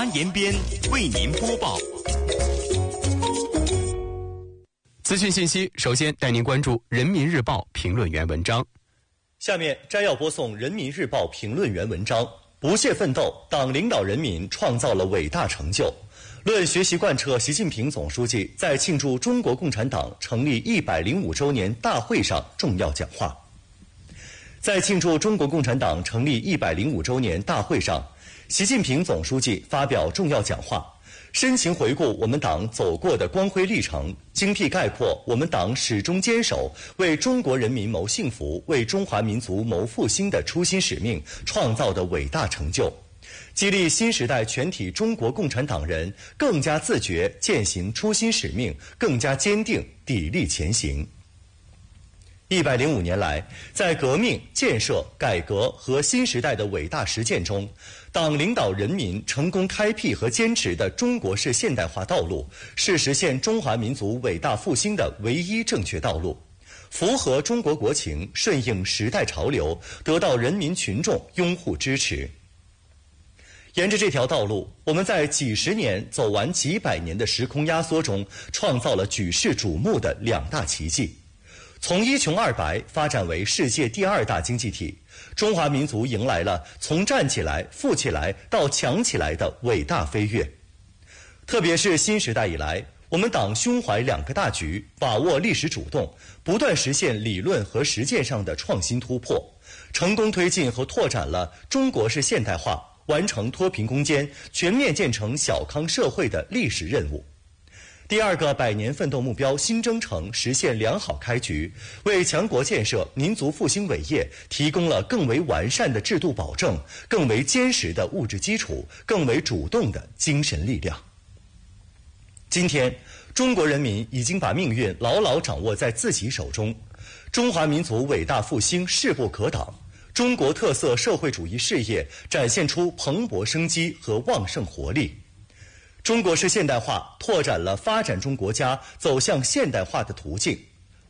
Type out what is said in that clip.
延边为您播报。资讯信息，首先带您关注《人民日报》评论员文章。 下面摘要播送《人民日报》评论员文章：不懈奋斗，党领导人民创造了伟大成就。论学习贯彻习近平总书记在庆祝中国共产党成立105周年大会上重要讲话。在庆祝中国共产党成立105周年大会上，习近平总书记发表重要讲话，深情回顾我们党走过的光辉历程，精辟概括我们党始终坚守为中国人民谋幸福、为中华民族谋复兴的初心使命创造的伟大成就，激励新时代全体中国共产党人更加自觉践行初心使命，更加坚定砥砺前行。105年来，在革命、建设、改革和新时代的伟大实践中，党领导人民成功开辟和坚持的中国式现代化道路，是实现中华民族伟大复兴的唯一正确道路，符合中国国情，顺应时代潮流，得到人民群众拥护支持。沿着这条道路，我们在几十年走完几百年的时空压缩中，创造了举世瞩目的2大奇迹。从一穷二白发展为世界第2大经济体，中华民族迎来了从站起来、富起来到强起来的伟大飞跃。特别是新时代以来，我们党胸怀2个大局，把握历史主动，不断实现理论和实践上的创新突破，成功推进和拓展了中国式现代化，完成脱贫攻坚、全面建成小康社会的历史任务。第2个100年奋斗目标新征程实现良好开局，为强国建设、民族复兴伟业提供了更为完善的制度保证、更为坚实的物质基础、更为主动的精神力量。今天，中国人民已经把命运牢牢掌握在自己手中，中华民族伟大复兴势不可挡，中国特色社会主义事业展现出蓬勃生机和旺盛活力。中国式现代化拓展了发展中国家走向现代化的途径，